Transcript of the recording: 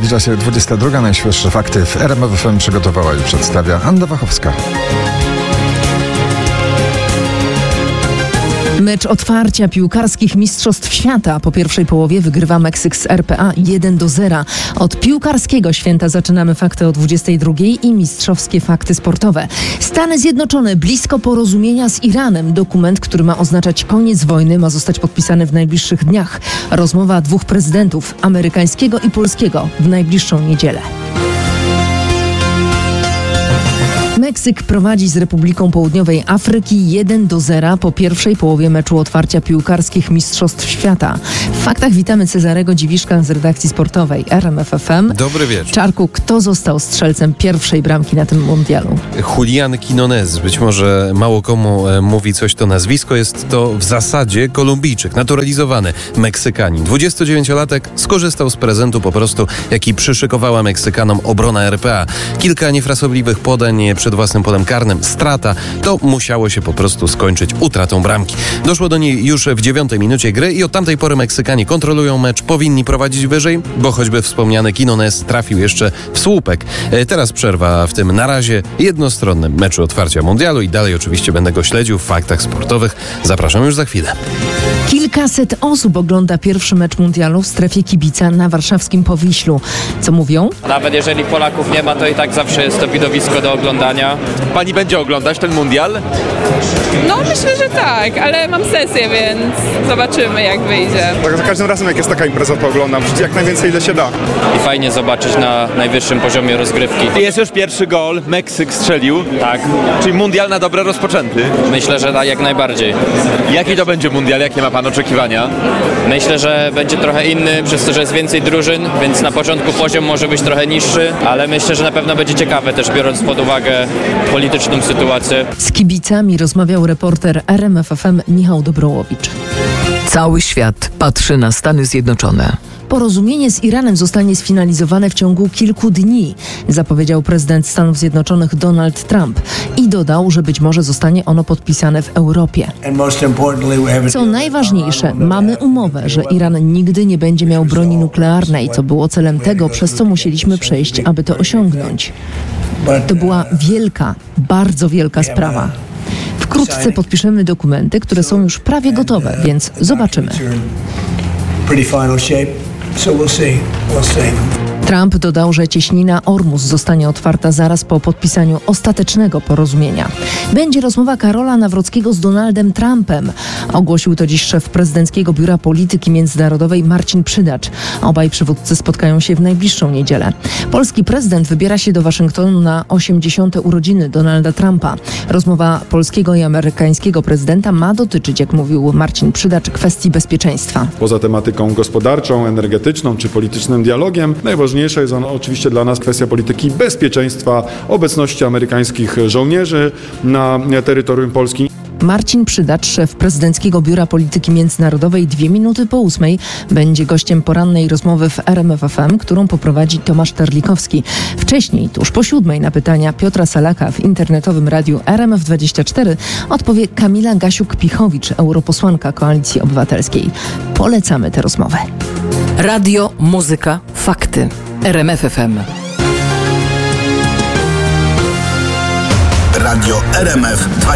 Zbliża się 22. Najświeższe fakty w RMF FM przygotowała i przedstawia Anna Wachowska. Mecz otwarcia piłkarskich Mistrzostw Świata. Po pierwszej połowie wygrywa Meksyk z RPA 1-0. Od piłkarskiego święta zaczynamy fakty o 22 i mistrzowskie fakty sportowe. Stany Zjednoczone blisko porozumienia z Iranem. Dokument, który ma oznaczać koniec wojny, ma zostać podpisany w najbliższych dniach. Rozmowa dwóch prezydentów, amerykańskiego i polskiego, w najbliższą niedzielę. Meksyk prowadzi z Republiką Południowej Afryki 1-0 po pierwszej połowie meczu otwarcia piłkarskich Mistrzostw Świata. W faktach witamy Cezarego Dziwiszka z redakcji sportowej RMF FM. Dobry wieczór. Czarku, kto został strzelcem pierwszej bramki na tym mundialu? Julian Quinones. Być może mało komu mówi coś to nazwisko. Jest to w zasadzie Kolumbijczyk, naturalizowany Meksykanin. 29-latek skorzystał z prezentu po prostu, jaki przyszykowała Meksykanom obrona RPA. Kilka niefrasobliwych podań przed własnym polem karnym, strata, to musiało się po prostu skończyć utratą bramki. Doszło do niej już w 9 minucie gry i od tamtej pory Meksykanie kontrolują mecz, powinni prowadzić wyżej, bo choćby wspomniany Quinones trafił jeszcze w słupek. Teraz przerwa w tym na razie jednostronnym meczu otwarcia mundialu i dalej oczywiście będę go śledził w faktach sportowych. Zapraszam już za chwilę. Kilkaset osób ogląda pierwszy mecz mundialu w strefie kibica na warszawskim Powiślu. Co mówią? Nawet jeżeli Polaków nie ma, to i tak zawsze jest to widowisko do oglądania. Pani będzie oglądać ten mundial? No myślę, że tak, ale mam sesję, więc zobaczymy jak wyjdzie. Tak, za każdym razem jak jest taka impreza, to oglądam jak najwięcej ile się da. I fajnie zobaczyć na najwyższym poziomie rozgrywki. Jest już pierwszy gol, Meksyk strzelił. Tak, Czyli mundial na dobre rozpoczęty. myślę, że tak jak najbardziej. Jaki to będzie mundial? Jakie ma pan oczekiwania? Myślę, że będzie trochę inny, przez to, że jest więcej drużyn, więc na początku poziom może być trochę niższy, ale myślę, że na pewno będzie ciekawe też biorąc pod uwagę polityczną sytuację. Z kibicami rozmawiał reporter RMF FM Michał Dobrołowicz. Cały świat patrzy na Stany Zjednoczone. Porozumienie z Iranem zostanie sfinalizowane w ciągu kilku dni, zapowiedział prezydent Stanów Zjednoczonych Donald Trump i dodał, że być może zostanie ono podpisane w Europie. Co najważniejsze, mamy umowę, że Iran nigdy nie będzie miał broni nuklearnej, co było celem tego, przez co musieliśmy przejść, aby to osiągnąć. To była wielka, bardzo wielka sprawa. Wkrótce podpiszemy dokumenty, które są już prawie gotowe, więc zobaczymy. Trump dodał, że cieśnina Ormus zostanie otwarta zaraz po podpisaniu ostatecznego porozumienia. Będzie rozmowa Karola Nawrockiego z Donaldem Trumpem. Ogłosił to dziś szef prezydenckiego Biura Polityki Międzynarodowej Marcin Przydacz. Obaj przywódcy spotkają się w najbliższą niedzielę. Polski prezydent wybiera się do Waszyngtonu na 80. urodziny Donalda Trumpa. Rozmowa polskiego i amerykańskiego prezydenta ma dotyczyć, jak mówił Marcin Przydacz, kwestii bezpieczeństwa. Poza tematyką gospodarczą, energetyczną czy politycznym dialogiem, najważniejsza jest oczywiście dla nas kwestia polityki bezpieczeństwa, obecności amerykańskich żołnierzy na terytorium Polski. Marcin Przydacz, szef prezydenckiego Biura Polityki Międzynarodowej, 2 minuty po 8 będzie gościem porannej rozmowy w RMF FM, którą poprowadzi Tomasz Terlikowski. Wcześniej, tuż po 7 na pytania Piotra Salaka w internetowym radiu RMF24 odpowie Kamila Gasiuk-Pichowicz, europosłanka Koalicji Obywatelskiej. Polecamy tę rozmowę. Radio, muzyka, fakty. RMF FM. Radio RMF